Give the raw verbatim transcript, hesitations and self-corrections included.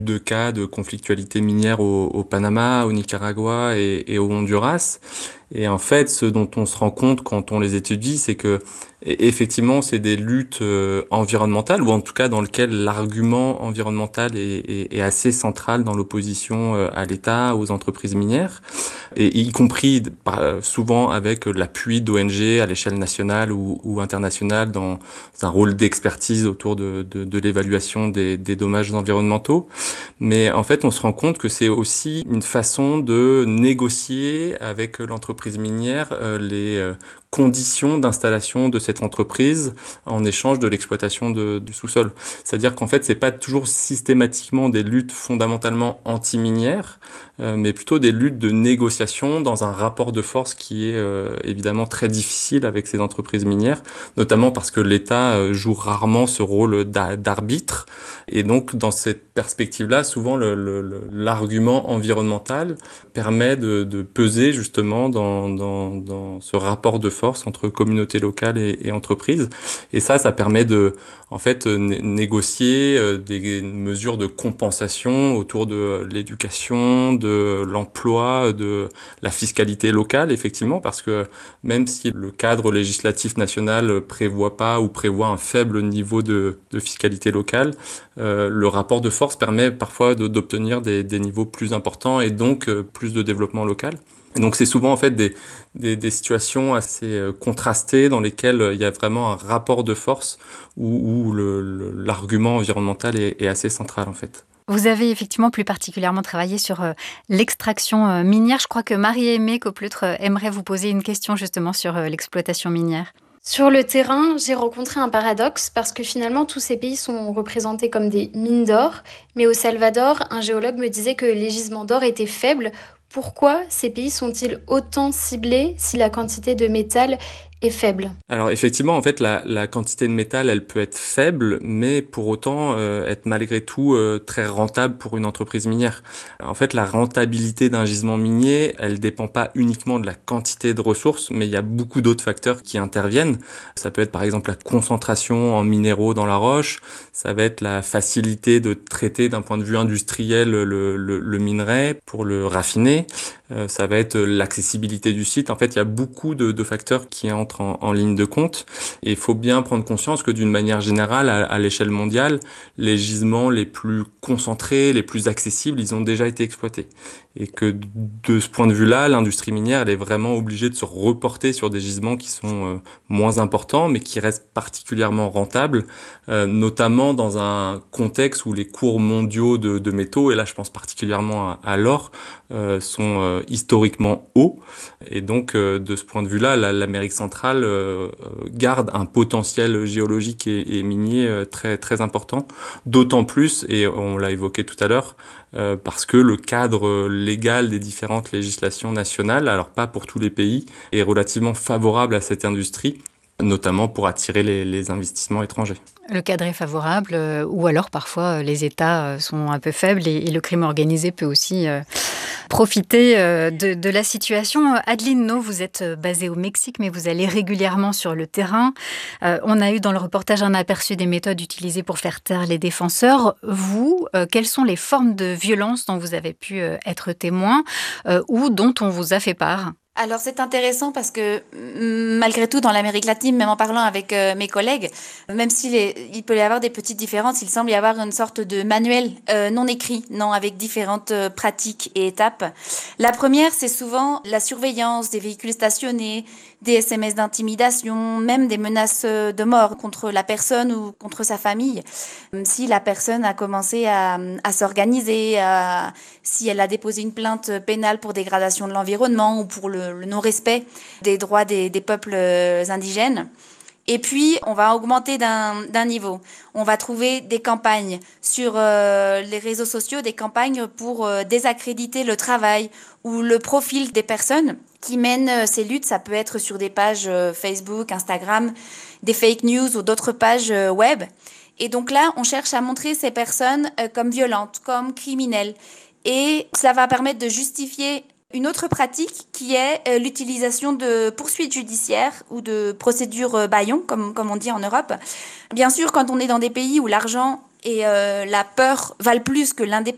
de cas de conflictualité minière au, au Panama, au Nicaragua et, et au Honduras. Et en fait, ce dont on se rend compte quand on les étudie, c'est que e- effectivement, c'est des luttes euh, environnementales, ou en tout cas dans lequel l'argument environnemental est, est- est assez central dans l'opposition euh, à l'État, aux entreprises minières, et y compris par- euh, souvent avec euh, l'appui d'O N G à l'échelle nationale ou, ou internationale dans un rôle d'expertise autour de, de, de l'évaluation des, des dommages environnementaux. Mais en fait, on se rend compte que c'est aussi une façon de négocier avec l'entreprise minière euh, les euh, conditions d'installation de cette entreprise en échange de l'exploitation de- du sous-sol. C'est-à-dire qu'en fait, c'est pas toujours systématiquement des luttes fondamentalement anti-minières, euh, mais plutôt des luttes de négociation dans un rapport de force qui est euh, évidemment très difficile avec ces entreprises minières, notamment parce que l'État euh, joue rarement ce rôle d'a- d'arbitre. Et donc, dans cette perspective-là, souvent, le- le- le- l'argument environnemental permet de, de peser justement dans, dans, dans ce rapport de force entre communauté locale et, et entreprise. Et ça, ça permet de, en fait, né- négocier euh, des mesures de compensation autour de l'éducation, de l'emploi, de la fiscalité locale, effectivement, parce que même si le cadre législatif national prévoit pas ou prévoit un faible niveau de, de fiscalité locale, euh, le rapport de force permet parfois de- d'obtenir des, des niveaux plus importants et donc euh, plus de développement local. Et donc c'est souvent en fait des, des, des situations assez euh, contrastées dans lesquelles euh, il y a vraiment un rapport de force où, où le- le- l'argument environnemental est, est assez central en fait. Vous avez effectivement plus particulièrement travaillé sur euh, l'extraction euh, minière. Je crois que Marie-Aimée Coplutre euh, aimerait vous poser une question justement sur euh, l'exploitation minière. Sur le terrain, j'ai rencontré un paradoxe parce que finalement tous ces pays sont représentés comme des mines d'or, mais au Salvador, un géologue me disait que les gisements d'or étaient faibles. Pourquoi ces pays sont-ils autant ciblés si la quantité de métal est faible? Alors effectivement, en fait, la, la quantité de métal, elle peut être faible, mais pour autant euh, être malgré tout euh, très rentable pour une entreprise minière. En fait, la rentabilité d'un gisement minier, elle dépend pas uniquement de la quantité de ressources, mais il y a beaucoup d'autres facteurs qui interviennent. Ça peut être par exemple la concentration en minéraux dans la roche, ça va être la facilité de traiter d'un point de vue industriel le, le, le minerai pour le raffiner. Euh, ça va être l'accessibilité du site. En fait, il y a beaucoup de, de facteurs qui entrent en, en ligne de compte. Et il faut bien prendre conscience que d'une manière générale, à, à l'échelle mondiale, les gisements les plus concentrés, les plus accessibles, ils ont déjà été exploités. Et que de ce point de vue-là, l'industrie minière, elle est vraiment obligée de se reporter sur des gisements qui sont euh, moins importants, mais qui restent particulièrement rentables, euh, notamment dans un contexte où les cours mondiaux de, de métaux, et là je pense particulièrement à, à l'or, euh, sont euh, historiquement hauts. Et donc, euh, de ce point de vue-là, la- l'Amérique centrale euh, euh, garde un potentiel géologique et, et minier euh, très, très important. D'autant plus, et on l'a évoqué tout à l'heure, euh, parce que le cadre légal des différentes législations nationales, alors pas pour tous les pays, est relativement favorable à cette industrie, notamment pour attirer les, les investissements étrangers. Le cadre est favorable, euh, ou alors parfois euh, les États euh, sont un peu faibles et, et le crime organisé peut aussi euh, profiter euh, de, de la situation. Adeline No, vous êtes euh, basée au Mexique, mais vous allez régulièrement sur le terrain. Euh, on a eu dans le reportage un aperçu des méthodes utilisées pour faire taire les défenseurs. Vous, euh, quelles sont les formes de violence dont vous avez pu euh, être témoin euh, ou dont on vous a fait part? Alors c'est intéressant parce que mm, malgré tout dans l'Amérique latine, même en parlant avec euh, mes collègues, même s'il est- il peut y avoir des petites différences, il semble y avoir une sorte de manuel euh, non écrit, non avec différentes euh, pratiques et étapes. La première, c'est souvent la surveillance des véhicules stationnés, des S M S d'intimidation, même des menaces euh, de mort contre la personne ou contre sa famille. Euh, Si la personne a commencé à, à s'organiser, à si elle a déposé une plainte pénale pour dégradation de l'environnement ou pour le, le non-respect des droits des, des peuples euh, indigènes. Et puis, on va augmenter d'un d'un niveau. On va trouver des campagnes sur euh, les réseaux sociaux, des campagnes pour euh, désaccréditer le travail ou le profil des personnes qui mènent euh, ces luttes. Ça peut être sur des pages euh, Facebook, Instagram, des fake news ou d'autres pages euh, web. Et donc là, on cherche à montrer ces personnes euh, comme violentes, comme criminelles. Et ça va permettre de justifier une autre pratique qui est euh, l'utilisation de poursuites judiciaires ou de procédures euh, bâillons, comme, comme on dit en Europe. Bien sûr, quand on est dans des pays où l'argent et euh, la peur valent plus que l'indépendance,